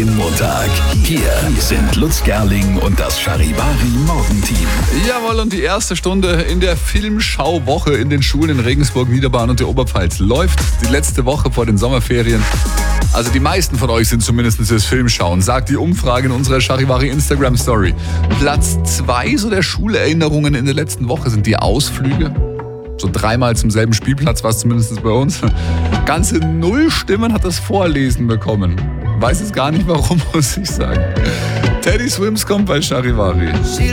den Montag. Hier sind Lutz Gerling und das Charivari Morgenteam. Jawohl, und die erste Stunde in der Filmschauwoche in den Schulen in Regensburg, Niederbayern und der Oberpfalz läuft. Die letzte Woche vor den Sommerferien. Also die meisten von euch sind zumindest fürs Filmschauen, sagt die Umfrage in unserer Charivari Instagram Story. Platz 2 so der Schulerinnerungen in der letzten Woche sind die Ausflüge. So 3-mal zum selben Spielplatz war es zumindest bei uns. Ganze 0 Stimmen hat das Vorlesen bekommen. Weiß jetzt gar nicht warum, muss ich sagen. Teddy Swims kommt bei Charivari.